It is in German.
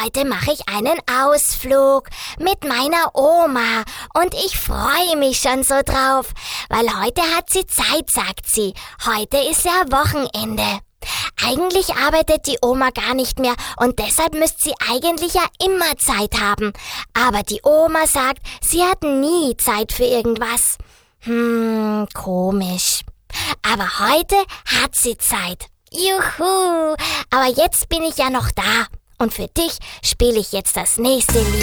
heute mache ich einen Ausflug mit meiner Oma und ich freue mich schon so drauf, weil heute hat sie Zeit, sagt sie. Heute ist ja Wochenende. Eigentlich arbeitet die Oma gar nicht mehr und deshalb müsste sie eigentlich ja immer Zeit haben. Aber die Oma sagt, sie hat nie Zeit für irgendwas. Komisch. Aber heute hat sie Zeit. Juhu! Aber jetzt bin ich ja noch da. Und für dich spiele ich jetzt das nächste Lied.